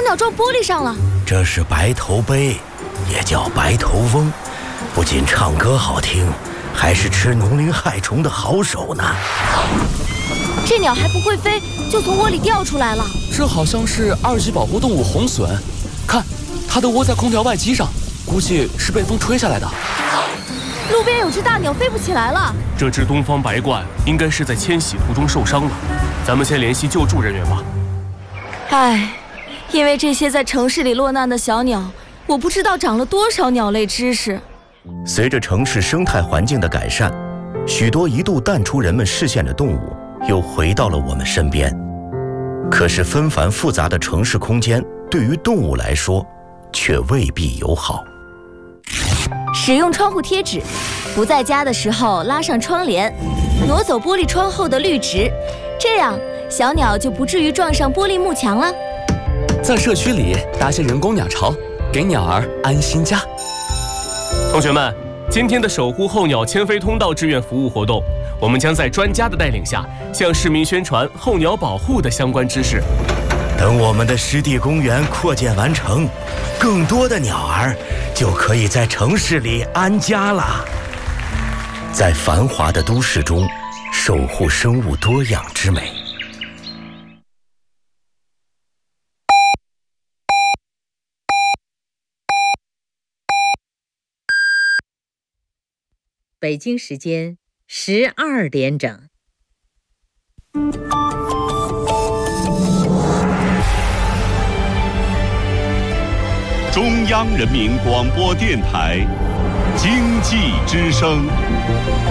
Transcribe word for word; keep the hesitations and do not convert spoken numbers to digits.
鸟撞玻璃上了。 这是白头鹎，也叫白头翁，不仅唱歌好听，还是吃农林害虫的好手呢。 这鸟还不会飞，就从窝里掉出来了。 这好像是二级保护动物红隼，看，它的窝在空调外机上，估计是被风吹下来的。 路边有只大鸟飞不起来了。 这只东方白鹳应该是在迁徙途中受伤了，咱们先联系救助人员吧。 唉，因为这些在城市里落难的小鸟，我不知道长了多少鸟类知识。 随着城市生态环境的改善，许多一度淡出人们视线的动物又回到了我们身边。可是纷繁复杂的城市空间对于动物来说却未必友好。 使用窗户贴纸，不在家的时候拉上窗帘，挪走玻璃窗后的绿植，这样小鸟就不至于撞上玻璃幕墙了。 在社区里搭些人工鸟巢，给鸟儿安心家。 同学们，今天的守护候鸟迁飞通道志愿服务活动，我们将在专家的带领下，向市民宣传候鸟保护的相关知识。 等我们的湿地公园扩建完成，更多的鸟儿就可以在城市里安家了。在繁华的都市中，守护生物多样之美。 北京时间十二点整。 中央人民广播电台经济之声。